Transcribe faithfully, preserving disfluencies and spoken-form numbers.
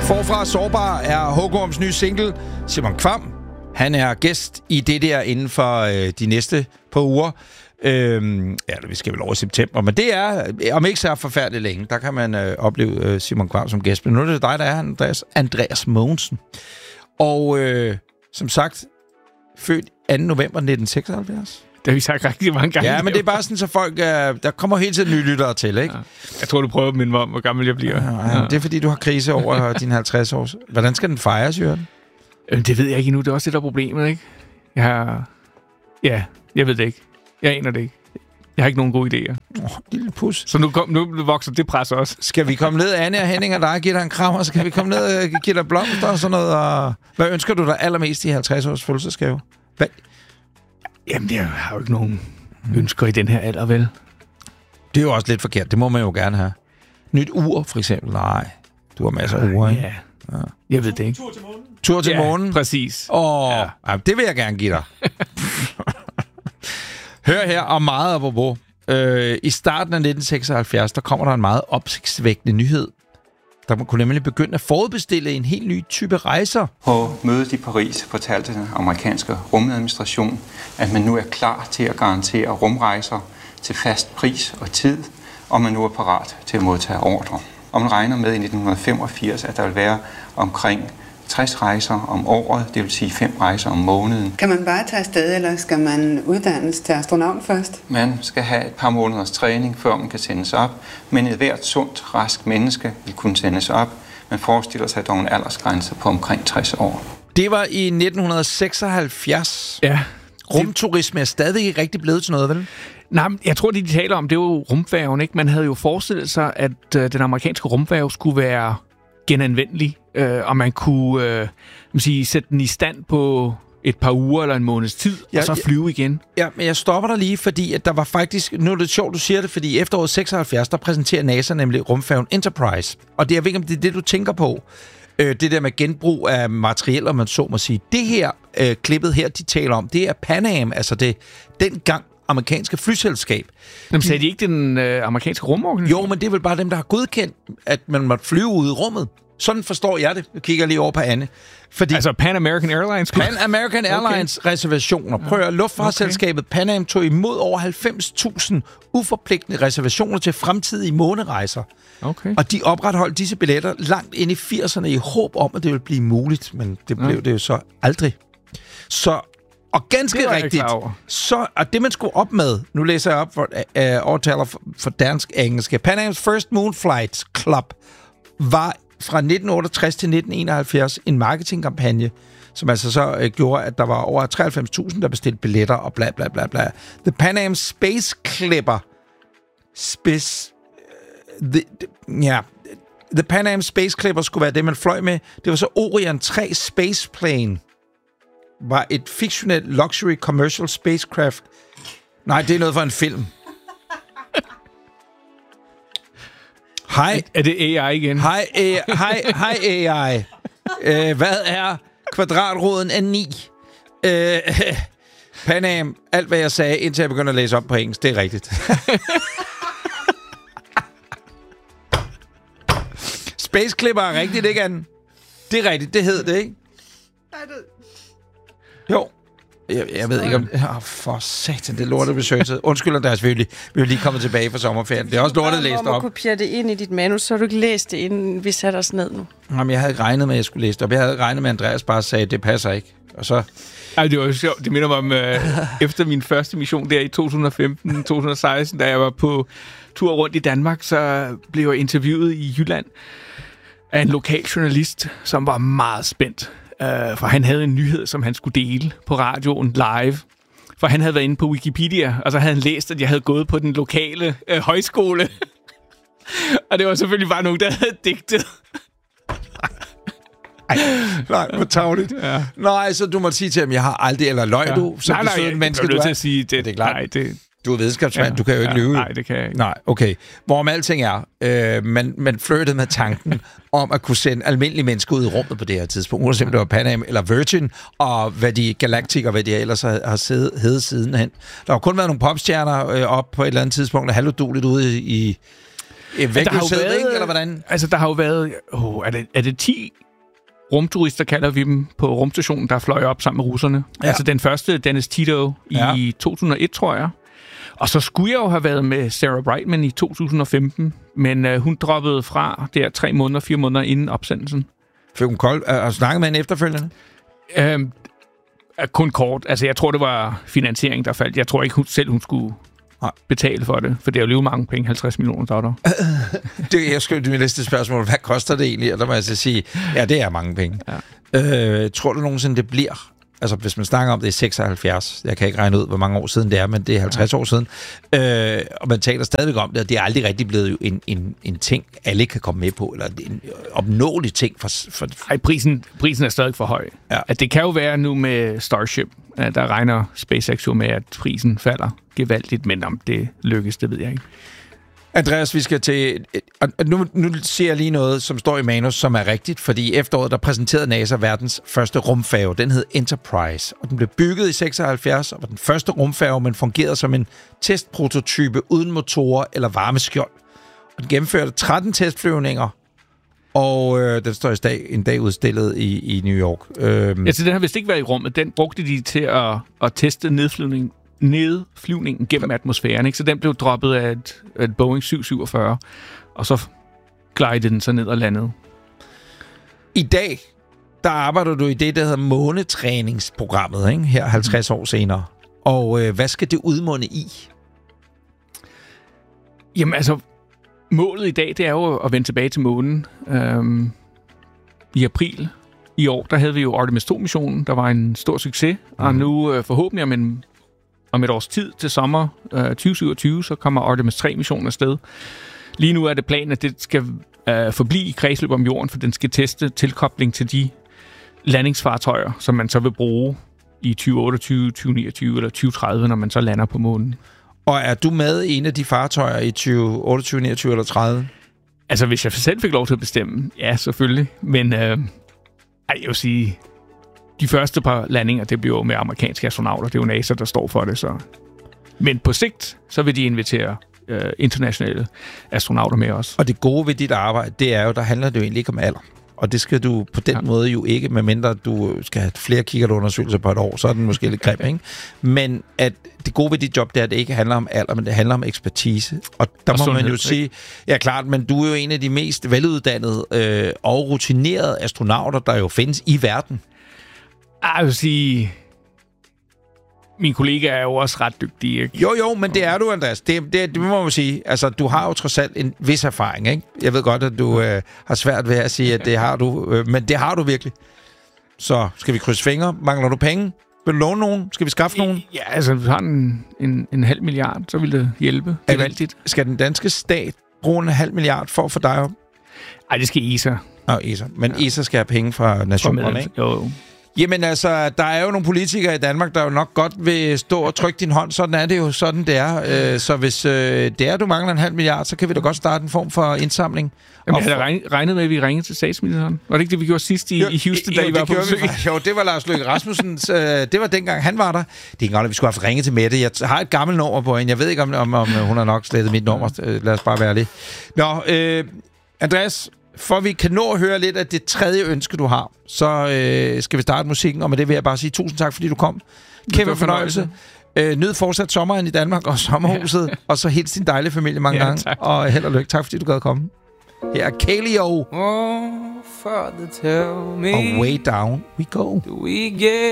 Forfra Sårbar er Hågorms nye single. Simon Kvam, han er gæst i det der inden for øh, de næste par uger. Øhm, ja, vi skal vel over i september, men det er, om ikke så forfærdeligt længe, der kan man øh, opleve øh, Simon Kvam som gæst. Men nu er det dig, der er Andreas, Andreas Mogensen. Og øh, som sagt, født anden november nitten seksoghalvfjerds. Det har vi sagt rigtig mange gange. Ja, men det er bare sådan, så folk... Øh, der kommer hele tiden nye lyttere til, ikke? Ja. Jeg tror, du prøver at minde mig om, hvor gammel jeg bliver. Ja, ja. Det er, fordi du har krise over dine halvtreds år. Hvordan skal den fejres, Jørgen? Øh, det ved jeg ikke endnu. Det er også det, der er problemet, ikke? Jeg har... Ja, jeg ved det ikke. Jeg aner det ikke. Jeg har ikke nogen gode idéer. Åh, oh, lille pus. Så nu, kom, nu vokser det pres også. Skal vi komme ned, Anne og Henning og dig, give dig en kram, og så kan vi komme ned og give dig blomster og sådan noget? Og hvad ønsker du dig allermest i halvtreds års fødselsdagsgave? Hvad? Jamen, jeg har jo ikke nogen ønsker i den her alder, vel? Det er jo også lidt forkert. Det må man jo gerne have. Nyt ur, for eksempel. Nej, du har masser af ure, ikke? Ja. Ja. Jeg ved det ikke. Tur til månen. Tur til ja, månen? Præcis. Åh, ja. Ja, det vil jeg gerne give dig. Hør her om meget apropos. Øh, I starten af nitten seksoghalvfjerds, der kommer der en meget opsigtsvækkende nyhed. Der kunne nemlig begynde at forudbestille en helt ny type rejser. På mødet i Paris fortalte den amerikanske rumadministration, at man nu er klar til at garantere rumrejser til fast pris og tid, og man nu er parat til at modtage ordre. Og man regner med i nitten femogfirs, at der vil være omkring tres rejser om året, det vil sige fem rejser om måneden. Kan man bare tage afsted, eller skal man uddannes til astronaut først? Man skal have et par måneders træning, før man kan sendes op, men et hvert sundt, rask menneske vil kunne sendes op. Man forestiller sig dog en aldersgrænse på omkring tres år. Det var i nitten seksoghalvfjerds. Ja. Rumturisme er stadig ikke rigtig blevet til noget, vel? Nej, jeg tror, det de taler om, det er jo rumfærgen, ikke? Man havde jo forestillet sig, at øh, den amerikanske rumfærge skulle være genanvendelig, øh, og man kunne øh, man sige, sætte den i stand på et par uger eller en måneds tid, ja, og så flyve igen. Ja, men jeg stopper dig lige, fordi at der var faktisk... Nu er det sjovt, du siger det, fordi i efteråret seksoghalvfjerds, der præsenterer NASA nemlig rumfærgen Enterprise. Og det er ikke, om det er det, du tænker på. Øh, det der med genbrug af materiel, om man så må sige. Det her, øh, klippet her, de taler om, det er Pan Am, altså det dengang amerikanske flyselskab. Jamen, sagde de ikke den øh, amerikanske rumorganisation? Jo, men det er vel bare dem, der har godkendt, at man måtte flyve ud i rummet. Sådan forstår jeg det. Jeg kigger lige over på Anne. Fordi altså Pan American Airlines? Pan American Airlines okay. reservationer. Prøv at luftfartsselskabet okay. Pan Am tog imod over halvfems tusind uforpligtende reservationer til fremtidige månerejser. Okay. Og de opretholdt disse billetter langt ind i firserne i håb om, at det ville blive muligt. Men det blev ja. det jo så aldrig. Så Og ganske rigtigt, så og det man skulle op med, nu læser jeg op for uh, overtaler for, for dansk-engelsk. Pan Am's First Moon Flights Club var fra nitten otteogtres til nitten enoghalvfjerds en marketingkampagne, som altså så uh, gjorde, at der var over treoghalvfems tusind, der bestilte billetter og bla bla bla bla. The Pan Am Space Clipper Space uh, the, the, yeah. The Pan Am Space Clipper skulle være det, man fløj med. Det var så Orion tre Space Plane. Var et fiktionelt luxury commercial spacecraft. Nej, det er noget for en film. Hej. Er det A I igen? Hej, hej, hej A I. Uh, hvad er kvadratroden af ni? Uh, Pan Am, alt hvad jeg sagde, indtil jeg begynder at læse op på engelsk, det er rigtigt. Space Clipper er rigtigt, ikke Anne? Det er rigtigt, det hed det, ikke? Nej, det... Jo. Jeg, jeg ved ikke om... Oh, for satan, det er lortet besøgtet. Undskyld, Andreas, vi er lige, vi er lige kommet tilbage fra sommerferien. Det er også lortet læst op. Du må kopiere det ind i dit manus, så har du ikke læst det, inden vi satte os ned nu. Jamen, jeg havde ikke regnet med, at jeg skulle læse det op. Jeg havde regnet med, at Andreas bare sagde, at det passer ikke. Og så... Ej, det var jo sjovt. Det minder mig om, øh, efter min første mission der i to tusind og femten til to tusind og seksten, da jeg var på tur rundt i Danmark, så blev jeg interviewet i Jylland af en lokal journalist, som var meget spændt. Uh, for han havde en nyhed, som han skulle dele på radioen live. For han havde været inde på Wikipedia, og så havde han læst, at jeg havde gået på den lokale uh, højskole. Og det var selvfølgelig bare nogen, der havde digtet. Ej, nej, hvor tavligt. Ja. Nej, så du må sige til ham, jeg har aldrig, eller løg ja. du, som nej, nej, jeg menneske, er nødt til at sige, det, det er klart. Nej, det... Du er videnskabsmand, ja, du kan jo ikke ja, lyve. Nej, det kan jeg ikke. Nej, okay. Hvorom alting er, øh, man, man flirtede med tanken om at kunne sende almindelige mennesker ud i rummet på det her tidspunkt, uanset om det var Pan Am eller Virgin, og hvad de Galactic og hvad de ellers har, har siddet, heddet sidenhen. Der har kun været nogle popstjerner øh, op på et eller andet tidspunkt, der halvdårligt ude i, vægtløshed, ikke? Eller hvordan? Altså, der har jo været... Oh, er, det, er det ti rumturister, kalder vi dem, på rumstationen, der fløj op sammen med russerne? Ja. Altså, den første, Dennis Tito, i ja. to tusind og et, tror jeg. Og så skulle jeg jo have været med Sarah Brightman i to tusind og femten, men uh, hun droppede fra der tre måneder, fire måneder inden opsendelsen. Fik hun kold? Og snakkede med hende efterfølgende? Øhm, kun kort. Altså, jeg tror, det var finansiering, der faldt. Jeg tror ikke hun, selv, hun skulle Nej. betale for det, for det er jo lige mange penge, halvtreds millioner dollar. det, jeg skal jo næste spørgsmål. Hvad koster det egentlig? Og der må jeg så sige, ja, det er mange penge. Ja. Øh, tror du nogensinde, det bliver... Altså, hvis man snakker om det er seksoghalvfjerds, jeg kan ikke regne ud, hvor mange år siden det er, men det er halvtreds ja. år siden, øh, og man taler stadigvæk om det, og det er aldrig rigtig blevet en, en, en ting, alle kan komme med på, eller en opnåelig ting. For, for... Ej, prisen, prisen er stadig for høj. Ja. At det kan jo være nu med Starship, der regner SpaceX jo med, at prisen falder gevaldigt, men om det lykkes, det ved jeg ikke. Andreas, vi skal til... Og nu, nu siger jeg lige noget, som står i manus, som er rigtigt, fordi i efteråret, der præsenterede NASA verdens første rumfærge. Den hed Enterprise, og den blev bygget i seksoghalvfjerds, og var den første rumfærge, men fungerede som en testprototype uden motorer eller varmeskjold. Og den gennemførte tretten testflyvninger, og øh, den står i dag, en dag udstillet i, i New York. Øhm. Ja, så den har vist ikke været i rummet. Den brugte de til at, at teste nedflyvning nedflyvningen gennem atmosfæren, ikke? Så den blev droppet af et, et Boeing syv syvogfyrre, og så glidede den så ned og landede. I dag, der arbejder du i det, der hedder månetræningsprogrammet, ikke? Her halvtreds år senere. Og øh, hvad skal det udmunde i? Jamen altså, målet i dag, det er jo at vende tilbage til månen. Øhm, I april i år, der havde vi jo Artemis to-missionen, der var en stor succes, mm. og nu øh, forhåbentlig om en Om et års tid til sommer øh, tyve syvogtyve, så kommer Artemis tre-missionen afsted. Lige nu er det planen, at det skal øh, forblive i kredsløb om jorden, for den skal teste tilkobling til de landingsfartøjer, som man så vil bruge i tyve otteogtyve, tyve niogtyve eller tyve tredive, når man så lander på månen. Og er du med i en af de fartøjer i tyve otteogtyve, niogtyve eller tredive? Altså, hvis jeg selv fik lov til at bestemme, ja, selvfølgelig. Men øh, ej, jeg vil sige... De første par landinger, det bliver jo med amerikanske astronauter. Det er jo NASA, der står for det. Så. Men på sigt, så vil de invitere øh, internationale astronauter med os. Og det gode ved dit arbejde, det er jo, der handler det jo egentlig ikke om alder. Og det skal du på den ja. måde jo ikke, medmindre du skal have flere kikkertundersøgelser på et år, så er den måske lidt grim, ikke? Men at det gode ved dit job, det er, at det ikke handler om alder, men det handler om ekspertise. Og der og må sundhed, man jo sige, ja klart, men du er jo en af de mest veluddannede øh, og rutinerede astronauter, der jo findes i verden. Jeg vil sige, min kollega er jo også ret dygtig, ikke? Jo, jo, men det er du, Andreas. Det, det, det må man sige. Altså, du har jo trods alt en vis erfaring, ikke? Jeg ved godt, at du øh, har svært ved at sige, at det har du, øh, men det har du virkelig. Så skal vi krydse fingre? Mangler du penge? Vil du låne nogen? Skal vi skaffe nogen? Ja, altså, hvis vi har en, en, en halv milliard, så vil det hjælpe. Det er valgt. Skal den danske stat bruge en halv milliard for at få dig op? Ej, det skal E S A. Nå, E S A. Men ja. E S A skal have penge fra nationerne, ikke? Jo, Jamen altså, der er jo nogle politikere i Danmark, der jo nok godt vil stå og trykke din hånd. Sådan er det jo, sådan det er. Så hvis det er, du mangler en halv milliard, så kan vi da godt starte en form for indsamling. Jamen, jeg havde regnet med, at vi ringede til statsministeren. Var det ikke det, vi gjorde sidst i, jo, i Houston, da I var på besøg? Jo, det var Lars Løkke Rasmussen. Det var dengang, han var der. Det er ikke godt, at vi skulle have ringet til Mette. Jeg har et gammelt nummer på hende. Jeg ved ikke, om, om, om hun har nok slettet mit nummer. Lad os bare være lidt. Nå, øh, Andreas... For vi kan nå at høre lidt af det tredje ønske, du har, så øh, skal vi starte musikken, og med det vil jeg bare sige tusind tak, fordi du kom. Kæmpe fornøjelse. Øh, nyd fortsat sommeren i Danmark og sommerhuset, ja. Og så hils din dejlige familie mange ja, gange. Tak. Og held og lykke. Tak, fordi du gad at komme. Her er Kaleo. Oh, Father, tell me, og Way Down We Go. Do we get